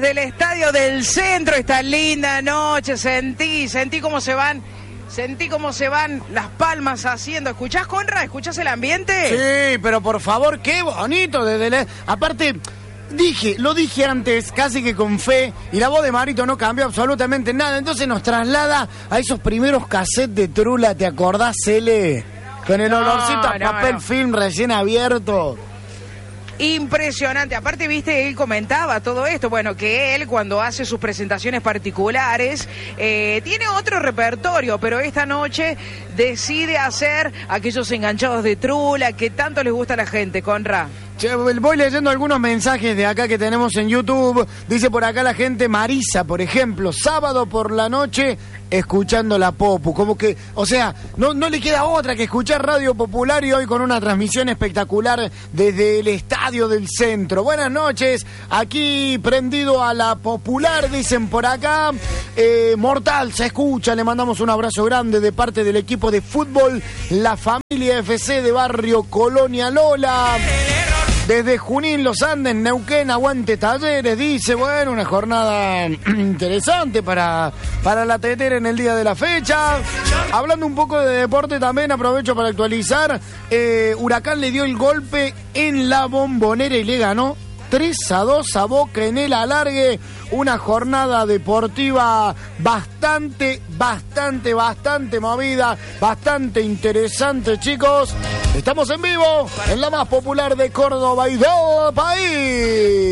desde el Estadio del Centro esta linda noche. Sentí cómo se van las palmas haciendo. ¿Escuchás, Conrad? ¿Escuchás el ambiente? Sí, pero por favor, qué bonito. Aparte, lo dije antes, casi que con fe, y la voz de Marito no cambió absolutamente nada. Entonces nos traslada a esos primeros cassettes de Trula, ¿te acordás, Cele? Con el olorcito a papel film recién abierto. Impresionante. Aparte, viste, él comentaba todo esto, bueno, que él cuando hace sus presentaciones particulares tiene otro repertorio, pero esta noche decide hacer aquellos enganchados de Trula que tanto les gusta a la gente, Conra. Che, voy leyendo algunos mensajes de acá que tenemos en YouTube. Dice por acá la gente, Marisa, por ejemplo, sábado por la noche escuchando la Popu. Como que, o sea, no le queda otra que escuchar Radio Popular y hoy con una transmisión espectacular desde el Estadio del Centro. Buenas noches, aquí prendido a la Popular, dicen por acá. Mortal se escucha, le mandamos un abrazo grande de parte del equipo de fútbol La Familia FC de Barrio Colonia Lola. Desde Junín, Los Andes, Neuquén, aguante Talleres, dice, bueno, una jornada interesante para la tetera en el día de la fecha. Hablando un poco de deporte también, aprovecho para actualizar, Huracán le dio el golpe en la Bombonera y le ganó 3-2 a Boca en el alargue. Una jornada deportiva bastante movida, bastante interesante, chicos. Estamos en vivo en la más popular de Córdoba y del país.